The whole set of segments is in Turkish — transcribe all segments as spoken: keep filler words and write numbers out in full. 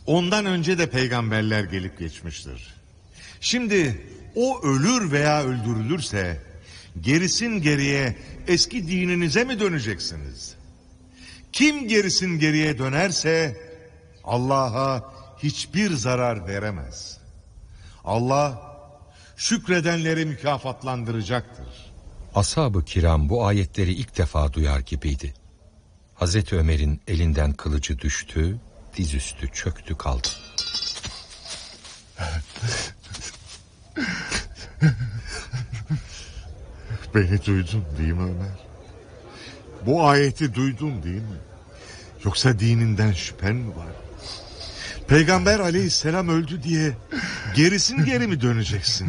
Ondan önce de peygamberler gelip geçmiştir. Şimdi o ölür veya öldürülürse gerisin geriye eski dininize mi döneceksiniz? Kim gerisin geriye dönerse Allah'a hiçbir zarar veremez. Allah şükredenleri mükafatlandıracaktır. Ashab-ı kiram bu ayetleri ilk defa duyar gibiydi. Hazreti Ömer'in elinden kılıcı düştü, dizüstü çöktü kaldı. Beni duydun değil mi Ömer? Bu ayeti duydun değil mi? Yoksa dininden şüphen mi var? Peygamber aleyhisselam öldü diye gerisin geri mi döneceksin?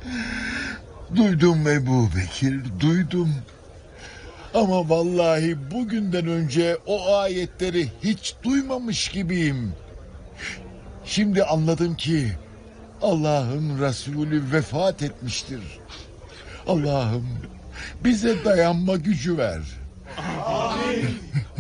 Duydum Ebu Bekir, duydum. Ama vallahi bugünden önce o ayetleri hiç duymamış gibiyim. Şimdi anladım ki Allah'ın Resulü vefat etmiştir. Allah'ım bize dayanma gücü ver. Amin.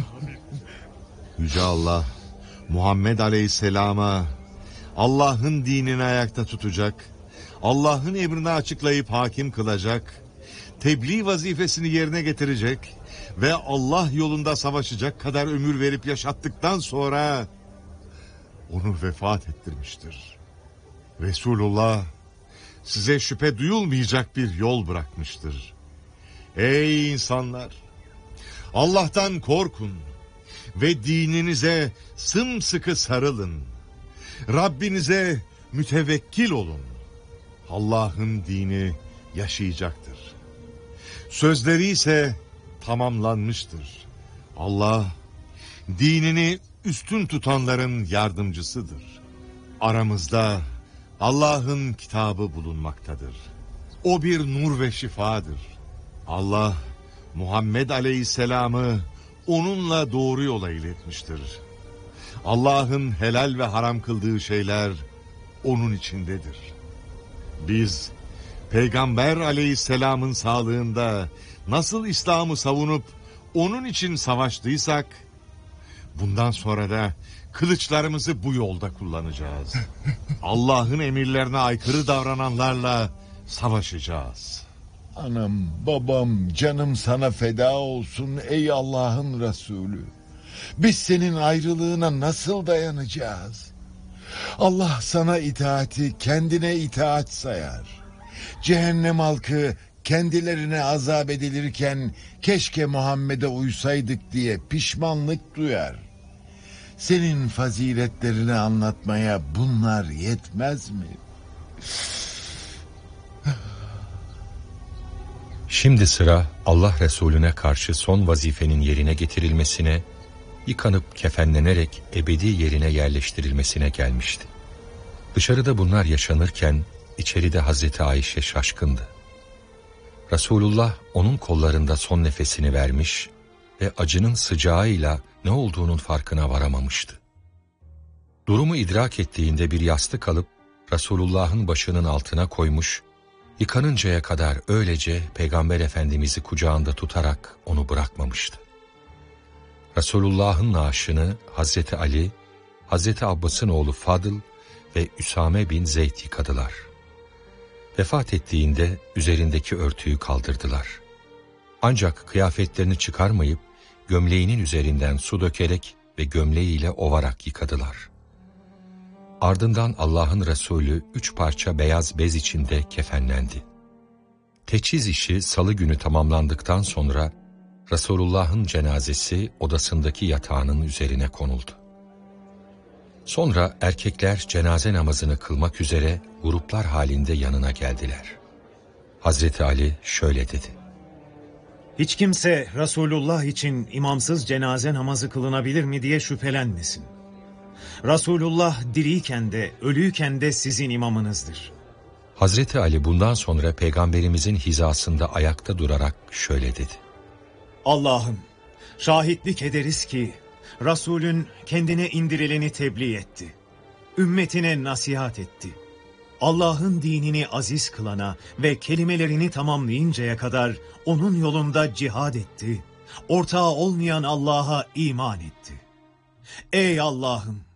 Yüce Allah Muhammed Aleyhisselam'a Allah'ın dinini ayakta tutacak, Allah'ın emrini açıklayıp hakim kılacak, tebliğ vazifesini yerine getirecek ve Allah yolunda savaşacak kadar ömür verip yaşattıktan sonra onu vefat ettirmiştir. Resulullah size şüphe duyulmayacak bir yol bırakmıştır. Ey insanlar! Allah'tan korkun ve dininize sımsıkı sarılın. Rabbinize mütevekkil olun. Allah'ın dini yaşayacaktır. Sözleri ise tamamlanmıştır. Allah dinini üstün tutanların yardımcısıdır. Aramızda Allah'ın kitabı bulunmaktadır. O bir nur ve şifadır. Allah Muhammed Aleyhisselam'ı onunla doğru yola iletmiştir. Allah'ın helal ve haram kıldığı şeyler onun içindedir. Biz Peygamber Aleyhisselam'ın sağlığında nasıl İslam'ı savunup onun için savaştıysak, bundan sonra da kılıçlarımızı bu yolda kullanacağız. Allah'ın emirlerine aykırı davrananlarla savaşacağız. Anam, babam, canım sana feda olsun ey Allah'ın Resulü. Biz senin ayrılığına nasıl dayanacağız? Allah sana itaati kendine itaat sayar. Cehennem halkı kendilerine azap edilirken keşke Muhammed'e uysaydık diye pişmanlık duyar. Senin faziletlerini anlatmaya bunlar yetmez mi? Şimdi sıra Allah Resulüne karşı son vazifenin yerine getirilmesine, yıkanıp kefenlenerek ebedi yerine yerleştirilmesine gelmişti. Dışarıda bunlar yaşanırken içeride Hazreti Ayşe şaşkındı. Resulullah onun kollarında son nefesini vermiş ve acının sıcağıyla ne olduğunun farkına varamamıştı. Durumu idrak ettiğinde bir yastık alıp Resulullah'ın başının altına koymuş, yıkanıncaya kadar öylece Peygamber Efendimiz'i kucağında tutarak onu bırakmamıştı. Resulullah'ın naaşını Hazreti Ali, Hazreti Abbas'ın oğlu Fadıl ve Üsame bin Zeyd yıkadılar. Vefat ettiğinde üzerindeki örtüyü kaldırdılar. Ancak kıyafetlerini çıkarmayıp gömleğinin üzerinden su dökerek ve gömleğiyle ovarak yıkadılar. Ardından Allah'ın Resulü üç parça beyaz bez içinde kefenlendi. Teçhiz işi salı günü tamamlandıktan sonra Resulullah'ın cenazesi odasındaki yatağının üzerine konuldu. Sonra erkekler cenaze namazını kılmak üzere gruplar halinde yanına geldiler. Hazreti Ali şöyle dedi: Hiç kimse Resulullah için imamsız cenaze namazı kılınabilir mi diye şüphelenmesin. Resulullah diriyken de ölüyken de sizin imamınızdır. Hazreti Ali bundan sonra Peygamberimizin hizasında ayakta durarak şöyle dedi: Allah'ım, şahitlik ederiz ki Resulün kendine indirileni tebliğ etti. Ümmetine nasihat etti. Allah'ın dinini aziz kılana ve kelimelerini tamamlayıncaya kadar onun yolunda cihad etti. Ortağı olmayan Allah'a iman etti. Ey Allah'ım!